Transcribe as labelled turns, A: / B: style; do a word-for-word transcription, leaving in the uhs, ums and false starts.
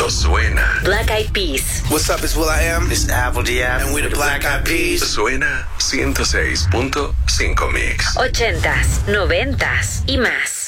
A: cuando suena.
B: Black Eyed Peas.
C: What's up, it's will.i.am.
D: It's Apple D M.
C: And we're the Black Eyed Peas.
A: Suena ciento seis punto cinco Mix.
B: Ochentas, noventas y más.